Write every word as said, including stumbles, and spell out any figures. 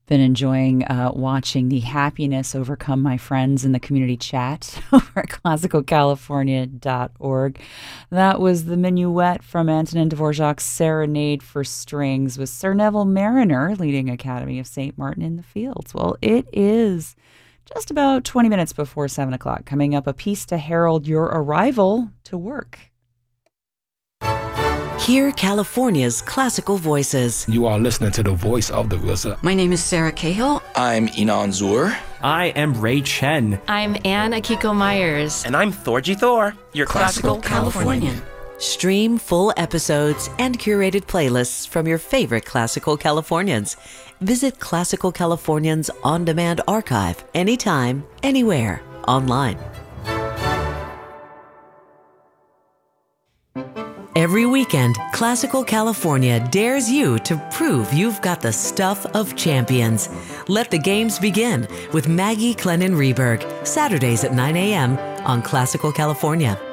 Been enjoying uh, watching the happiness overcome my friends in the community chat over at classical california dot org. That was the minuet from Antonin Dvorak's Serenade for Strings with Sir Neville Mariner leading Academy of Saint Martin in the Fields. Well, it is just about twenty minutes before seven o'clock. Coming up, a piece to herald your arrival to work. Hear California's classical voices. You are listening to the voice of the R Z A. My name is Sarah Cahill. I'm Inan Zur. I am Ray Chen. I'm Anne Akiko Myers. And I'm Thorgy Thor, your Classical, classical Californian. Californian. Stream full episodes and curated playlists from your favorite Classical Californians. Visit Classical Californians on-demand archive anytime, anywhere, online. Every weekend, Classical California dares you to prove you've got the stuff of champions. Let the games begin with Maggie Clennon Reberg, Saturdays at nine a.m. on Classical California.